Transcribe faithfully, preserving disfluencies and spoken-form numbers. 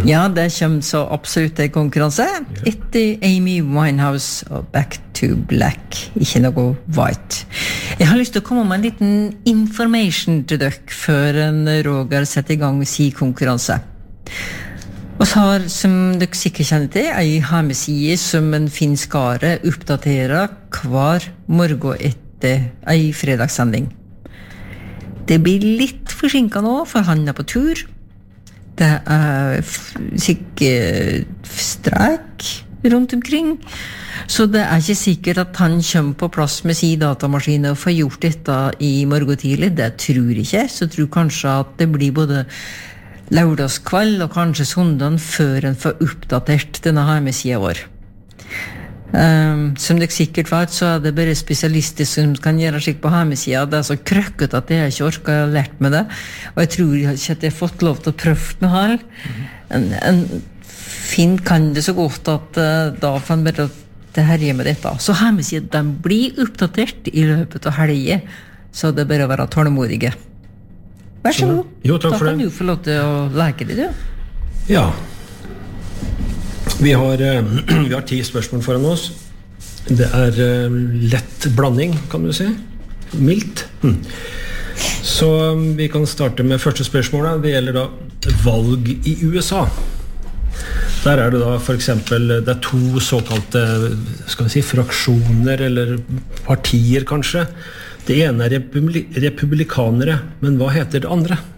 Ja, det kommer så absolutt en konkurranse. Etter Amy Winehouse og Back to Black. Ikke noe white. Jeg har lyst til å komme med en liten information til dere før en Roger setter i gang sin konkurranse. Og så har, som dere sikkert kjenner til, en hjemmeside som en fin skare oppdaterer hver morgen etter en fredagssending. Det blir litt forsinket nå, for han er på tur. Det er sikkert streik rundt omkring, så det er ikke sikkert at han kommer på plass med sin datamaskin og får gjort dette i morgen tidlig. Det tror jeg ikke, så jeg tror kanskje at det blir både lørdagskveld og kanskje søndagen før en får oppdatert denne hjemmesiden vår. Um, som dere sikkert vet, så er det bare spesialister som kan gjøre slik på hjemmesiden. Det er så krøkket at jeg ikke orker å ha lært med det, og jeg tror ikke at jeg har fått lov til å prøve med her. En, en Finn kan det så godt at uh, da får han bare det herje med dette. Så hjemmesiden, den blir oppdatert i løpet av helgen, så det er bare å være tålmodige. Vær så god. Jo, takk for det. Da kan du få lov til å leke det, du. Ja. Vi har, vi har ti spørsmål foran oss. Det er lett blanding, kan du si. Mildt. Hm. Så vi kan starte med første spørsmål. Det gjelder da valg i U S A. Der er det da for eksempel, det er to såkalte, skal vi si, fraksjoner eller partier kanskje. Det ene er republi- republikanere, men hva heter det andre?